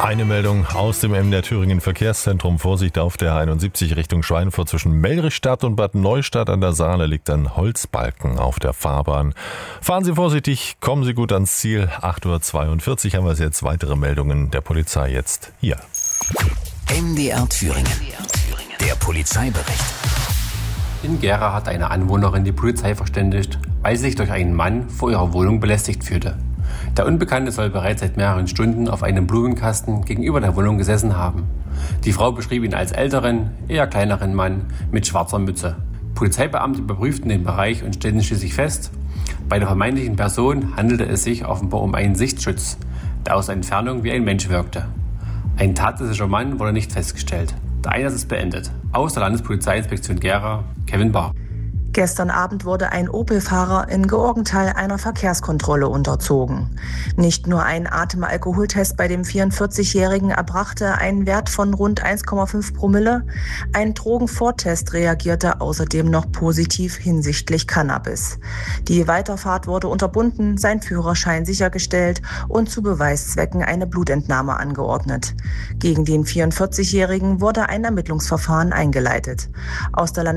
Eine Meldung aus dem MDR Thüringen Verkehrszentrum. Vorsicht auf der 71 Richtung Schweinfurt zwischen Mellrichstadt und Bad Neustadt an der Saale liegt ein Holzbalken auf der Fahrbahn. Fahren Sie vorsichtig, kommen Sie gut ans Ziel. 8:42 Uhr haben wir jetzt. Weitere Meldungen der Polizei jetzt hier. MDR Thüringen. Der Polizeibericht. In Gera hat eine Anwohnerin die Polizei verständigt, weil sie sich durch einen Mann vor ihrer Wohnung belästigt fühlte. Der Unbekannte soll bereits seit mehreren Stunden auf einem Blumenkasten gegenüber der Wohnung gesessen haben. Die Frau beschrieb ihn als älteren, eher kleineren Mann mit schwarzer Mütze. Polizeibeamte überprüften den Bereich und stellten schließlich fest, bei der vermeintlichen Person handelte es sich offenbar um einen Sichtschutz, der aus Entfernung wie ein Mensch wirkte. Ein tatsicherer Mann wurde nicht festgestellt. Der Einsatz ist beendet. Aus der Landespolizeiinspektion Gera, Kevin Barr. Gestern Abend wurde ein Opel-Fahrer in Georgenthal einer Verkehrskontrolle unterzogen. Nicht nur ein Atemalkoholtest bei dem 44-Jährigen erbrachte einen Wert von rund 1,5 Promille. Ein Drogenvortest reagierte außerdem noch positiv hinsichtlich Cannabis. Die Weiterfahrt wurde unterbunden, sein Führerschein sichergestellt und zu Beweiszwecken eine Blutentnahme angeordnet. Gegen den 44-Jährigen wurde ein Ermittlungsverfahren eingeleitet. Aus der